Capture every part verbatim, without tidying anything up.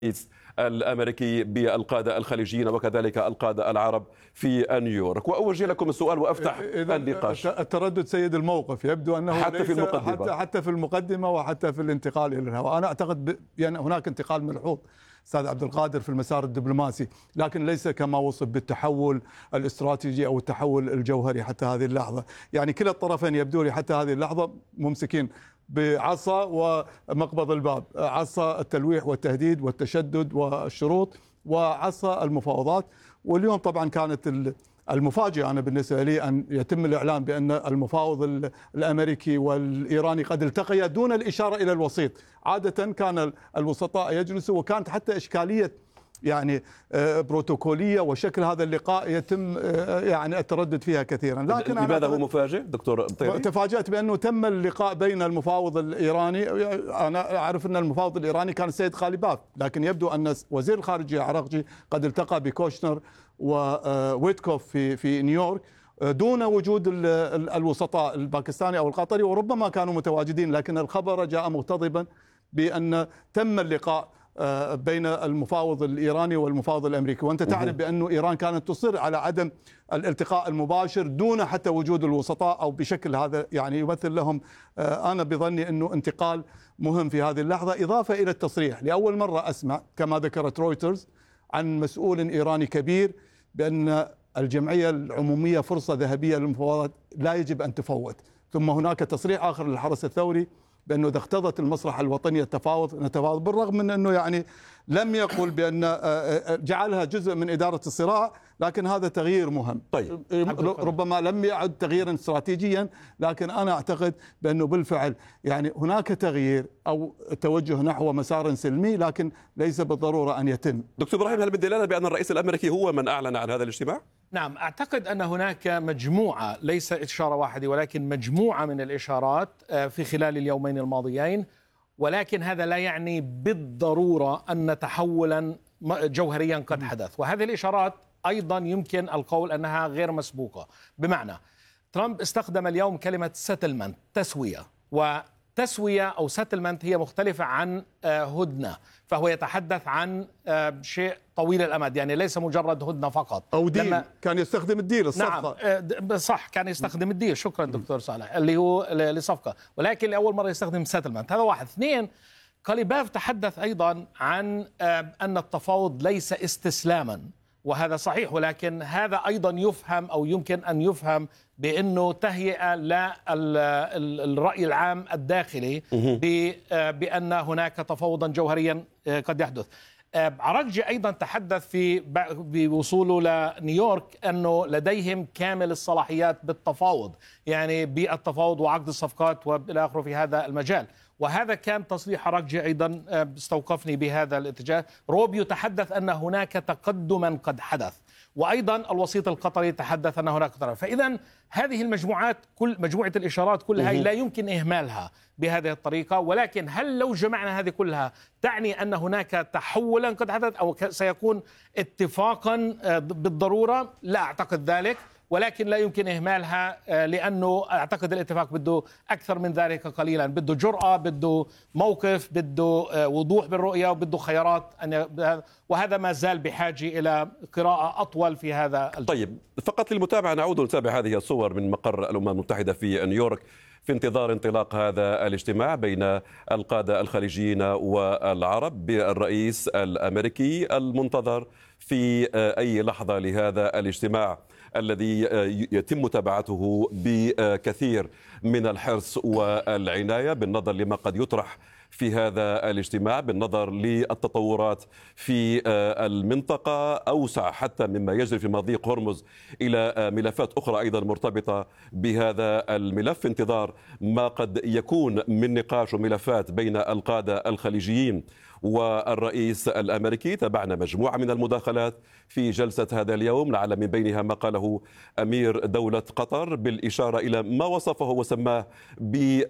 الأمريكي بالقادة الخليجيين وكذلك القادة العرب في نيويورك. وأوجه لكم السؤال وأفتح النقاش. التردد سيد الموقف يبدو أنه حتى في المقدمة حتى, حتى في المقدمة وحتى في الانتقال إلى الهواء. أنا أعتقد بأن يعني هناك انتقال ملحوظ أستاذ عبد القادر في المسار الدبلوماسي، لكن ليس كما وصف بالتحول الاستراتيجي أو التحول الجوهري حتى هذه اللحظة. يعني كلا الطرفين يبدو لي حتى هذه اللحظة ممسكين بعصا ومقبض الباب، عصا التلويح والتهديد والتشدد والشروط وعصا المفاوضات. واليوم طبعا كانت المفاجئة أنا بالنسبة لي أن يتم الإعلان بأن المفاوض الأمريكي والإيراني قد التقيا دون الإشارة إلى الوسيط. عادة كان الوسطاء يجلسوا، وكانت حتى إشكالية يعني بروتوكولية وشكل هذا اللقاء يتم يعني التردد فيها كثيرا. لكن لماذا هو مفاجئ دكتور طيري؟ تفاجأت بأنه تم اللقاء بين المفاوض الإيراني. أنا أعرف أن المفاوض الإيراني كان السيد خالباف، لكن يبدو أن وزير الخارجية عراقجي قد التقى بكوشنر وويتكوف في في نيويورك دون وجود الوسطاء الباكستاني أو القطري، وربما كانوا متواجدين، لكن الخبر جاء مغتضبا بأن تم اللقاء بين المفاوض الإيراني والمفاوض الأمريكي. وأنت تعرف بأن إيران كانت تصر على عدم الالتقاء المباشر دون حتى وجود الوسطاء أو بشكل هذا يعني يمثل لهم. أنا بظني أنه انتقال مهم في هذه اللحظة، إضافة إلى التصريح لأول مرة أسمع كما ذكرت رويترز عن مسؤول إيراني كبير بأن الجمعية العمومية فرصة ذهبية للمفاوضات لا يجب أن تفوت. ثم هناك تصريح آخر للحرس الثوري بأنه إذا اقتضت المصلحة الوطنية التفاوض نتفاوض، بالرغم من أنه يعني لم يقل بأن جعلها جزء من إدارة الصراع، لكن هذا تغيير مهم. طيب. ربما لم يعد تغييرا استراتيجيا، لكن أنا أعتقد بأنه بالفعل يعني هناك تغيير أو توجه نحو مسار سلمي، لكن ليس بالضرورة أن يتم. دكتور إبراهيم، هل بالدلالة بأن الرئيس الأمريكي هو من أعلن عن هذا الاجتماع؟ نعم، أعتقد أن هناك مجموعة، ليس إشارة واحدة ولكن مجموعة من الإشارات في خلال اليومين الماضيين، ولكن هذا لا يعني بالضرورة أن تحولا جوهريا قد حدث. وهذه الإشارات أيضا يمكن القول أنها غير مسبوقة. بمعنى ترامب استخدم اليوم كلمة settlement، تسوية، وتسوية أو settlement هي مختلفة عن هدنة، فهو يتحدث عن شيء طويل الأمد، يعني ليس مجرد هدنة فقط أو ديل. كان يستخدم الديل الصفقة. نعم صح، كان يستخدم الديل، شكرا دكتور صالح، اللي هو لصفقة، ولكن لأول مرة يستخدم settlement. هذا واحد. اثنين، خالباف تحدث أيضا عن أن التفاوض ليس استسلاما، وهذا صحيح، ولكن هذا أيضا يفهم أو يمكن أن يفهم بأنه تهيئة للرأي العام الداخلي بأن هناك تفاوضا جوهريا قد يحدث. عراقجي أيضا تحدث في بوصوله لنيويورك أنه لديهم كامل الصلاحيات بالتفاوض، يعني بالتفاوض وعقد الصفقات وإلى آخره في هذا المجال. وهذا كان تصريح عراقجي أيضا استوقفني بهذا الاتجاه. روبيو تحدث أن هناك تقدما قد حدث، وأيضا الوسيط القطري تحدث أن هناك تقدم. فإذا هذه المجموعات، كل مجموعة الإشارات كلها لا يمكن إهمالها بهذه الطريقة. ولكن هل لو جمعنا هذه كلها تعني أن هناك تحولا قد حدث أو سيكون اتفاقا بالضرورة؟ لا أعتقد ذلك، ولكن لا يمكن إهمالها، لأنه أعتقد الاتفاق بده أكثر من ذلك قليلا، بده جرأة، بده موقف، بده وضوح بالرؤية، وبده خيارات، وهذا ما زال بحاجة إلى قراءة أطول في هذا الجو. طيب، فقط للمتابعة نعود ونتابع هذه الصور من مقر الأمم المتحدة في نيويورك في انتظار انطلاق هذا الاجتماع بين القادة الخليجيين والعرب بالرئيس الأمريكي المنتظر في أي لحظة لهذا الاجتماع الذي يتم متابعته بكثير من الحرص والعناية بالنظر لما قد يطرح في هذا الاجتماع، بالنظر للتطورات في المنطقة أوسع حتى مما يجري في مضيق هرمز إلى ملفات أخرى أيضا مرتبطة بهذا الملف، في انتظار ما قد يكون من نقاش وملفات بين القادة الخليجيين والرئيس الأمريكي. تابعنا مجموعة من المداخلات في جلسة هذا اليوم، لعل من بينها ما قاله أمير دولة قطر بالإشارة إلى ما وصفه وسماه ب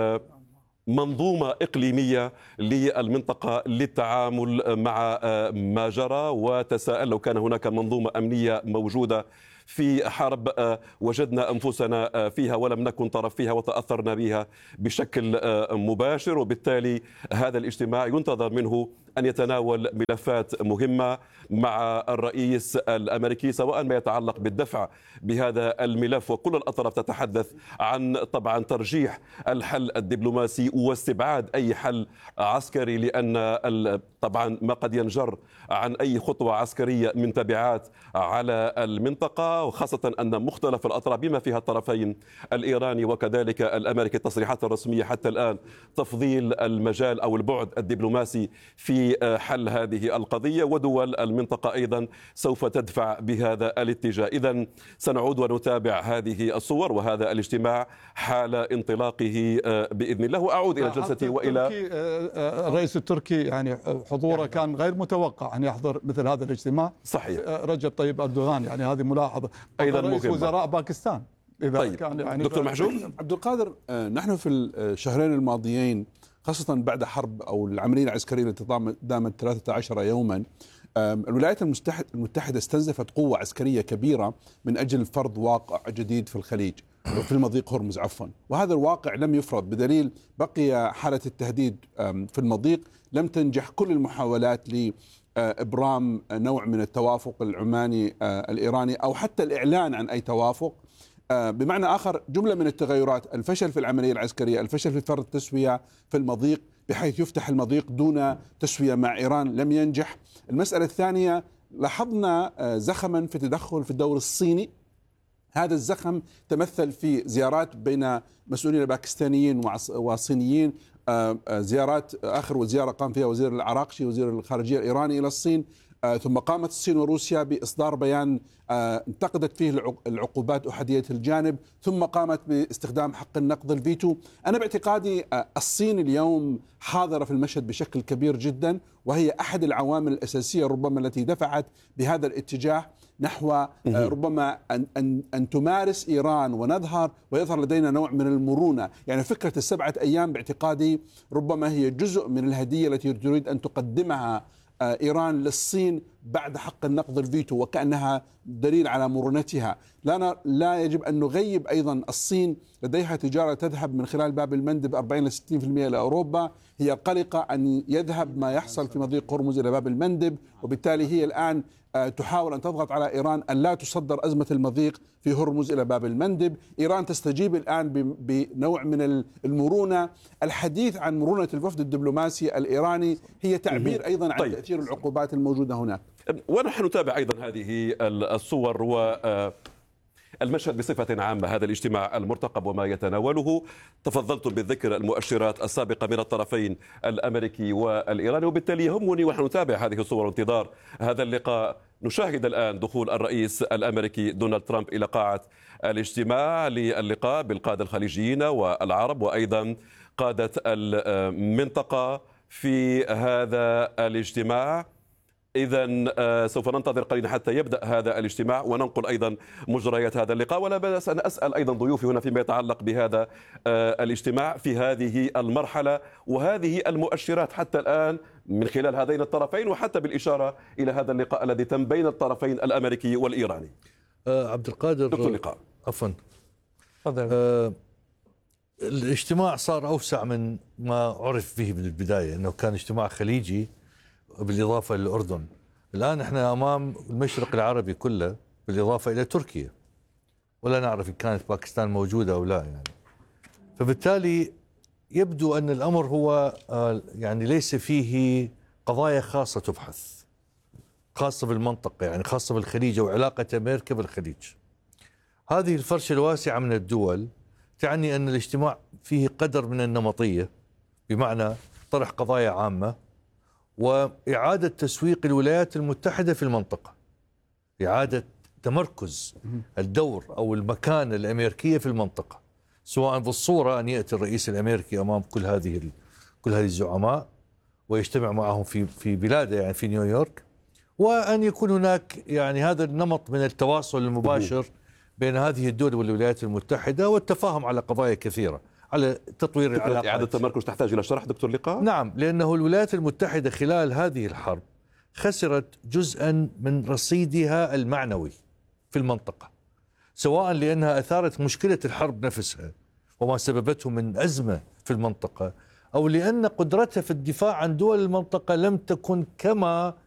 منظومة إقليمية للمنطقة للتعامل مع ما جرى، وتساءل لو كان هناك منظومة أمنية موجودة في حرب وجدنا أنفسنا فيها ولم نكن طرف فيها وتأثرنا بها بشكل مباشر، وبالتالي هذا الاجتماع ينتظر منه أن يتناول ملفات مهمة مع الرئيس الأمريكي، سواء ما يتعلق بالدفع بهذا الملف، وكل الأطراف تتحدث عن طبعا ترجيح الحل الدبلوماسي واستبعاد أي حل عسكري، لأن طبعا ما قد ينجر عن أي خطوة عسكرية من تبعات على المنطقة، وخاصة أن مختلف الأطراف بما فيها الطرفين الإيراني وكذلك الأمريكي التصريحات الرسمية حتى الآن تفضيل المجال أو البعد الدبلوماسي في حل هذه القضية، ودول المنطقة أيضا سوف تدفع بهذا الاتجاه. إذن سنعود ونتابع هذه الصور وهذا الاجتماع حال انطلاقه بإذن الله. وأعود إلى جلستي وإلى الرئيس التركي، يعني حضوره كان غير متوقع أن يحضر مثل هذا الاجتماع. صحيح. رجب طيب أردوغان، يعني هذه ملاحظة. أيضا رئيس مهمة. وزراء باكستان إذا طيب. كان يعني دكتور محجوب. عبد القادر، نحن في الشهرين الماضيين خاصة بعد حرب أو العملية العسكرية التي دامت ثلاثة عشر يوما، الولايات المتحدة استنزفت قوة عسكرية كبيرة من أجل فرض واقع جديد في الخليج في المضيق هرمز عفوا، وهذا الواقع لم يفرض، بدليل بقي حالة التهديد في المضيق. لم تنجح كل المحاولات لإبرام نوع من التوافق العماني الإيراني أو حتى الإعلان عن أي توافق. بمعنى آخر، جملة من التغيرات: الفشل في العملية العسكرية، الفشل في فرض تسوية في المضيق بحيث يفتح المضيق دون تسوية مع إيران لم ينجح. المسألة الثانية، لاحظنا زخما في تدخل في الدور الصيني. هذا الزخم تمثل في زيارات بين مسؤولين باكستانيين وصينيين، زيارات آخر زيارة قام فيها وزير العراقشي وزير الخارجية الإيراني إلى الصين، ثم قامت الصين وروسيا بإصدار بيان انتقدت فيه العقوبات أحادية الجانب، ثم قامت باستخدام حق النقض الفيتو. أنا باعتقادي الصين اليوم حاضرة في المشهد بشكل كبير جدا، وهي أحد العوامل الأساسية ربما التي دفعت بهذا الاتجاه نحو ربما أن, أن, أن تمارس إيران ونظهر ويظهر لدينا نوع من المرونة. يعني فكرة السبعة أيام باعتقادي ربما هي جزء من الهدية التي تريد أن تقدمها إيران للصين بعد حق النقض الفيتو، وكأنها دليل على مرونتها. لا لا يجب أن نغيب أيضا الصين لديها تجارة تذهب من خلال باب المندب أربعين إلى ستين بالمئة إلى أوروبا. هي قلقة أن يذهب ما يحصل في مضيق هرمز إلى باب المندب، وبالتالي هي الآن تحاول أن تضغط على إيران أن لا تصدر أزمة المضيق في هرمز إلى باب المندب. إيران تستجيب الآن بنوع من المرونة. الحديث عن مرونة الوفد الدبلوماسي الإيراني هي تعبير أيضا عن طيب. تأثير العقوبات الموجودة هناك. ونحن نتابع أيضا هذه الصور والمشهد بصفة عامة، هذا الاجتماع المرتقب وما يتناوله. تفضلتم بالذكر المؤشرات السابقة من الطرفين الأمريكي والإيراني، وبالتالي يهمني ونحن نتابع هذه الصور وانتظار هذا اللقاء. نشاهد الآن دخول الرئيس الأمريكي دونالد ترامب إلى قاعة الاجتماع للقاء بالقادة الخليجيين والعرب وأيضا قادة المنطقة في هذا الاجتماع. إذن سوف ننتظر قليلا حتى يبدأ هذا الاجتماع وننقل أيضا مجريات هذا اللقاء. ولا بأس أن أسأل أيضا ضيوفي هنا فيما يتعلق بهذا الاجتماع في هذه المرحلة وهذه المؤشرات حتى الآن من خلال هذين الطرفين، وحتى بالإشارة إلى هذا اللقاء الذي تم بين الطرفين الأمريكي والإيراني. آه عبد القادر، دكتور لقاء عفوا آه الاجتماع صار أوسع من ما عرف به من البداية، أنه كان اجتماع خليجي بالإضافة للأردن. الآن احنا أمام المشرق العربي كله بالإضافة إلى تركيا، ولا نعرف إن كانت باكستان موجودة أو لا يعني. فبالتالي يبدو أن الأمر هو يعني ليس فيه قضايا خاصة تبحث، خاصة بالمنطقة، يعني خاصة بالخليج وعلاقة أمريكا بالخليج. هذه الفرشة الواسعة من الدول تعني أن الاجتماع فيه قدر من النمطية، بمعنى طرح قضايا عامة وإعادة تسويق الولايات المتحدة في المنطقة، إعادة تمركز الدور أو المكانة الأمريكية في المنطقة، سواء بالصورة أن يأتي الرئيس الأمريكي أمام كل هذه كل هذه الزعماء ويجتمع معهم في في بلاده يعني في نيويورك، وأن يكون هناك يعني هذا النمط من التواصل المباشر بين هذه الدول والولايات المتحدة والتفاهم على قضايا كثيرة، على تطوير العلاقات. إعادة التمركز تحتاج إلى شرح دكتور لقاء؟ نعم، لأنه الولايات المتحدة خلال هذه الحرب خسرت جزءا من رصيدها المعنوي في المنطقة. سواء لأنها أثارت مشكلة الحرب نفسها وما سببته من أزمة في المنطقة، أو لأن قدرتها في الدفاع عن دول المنطقة لم تكن كما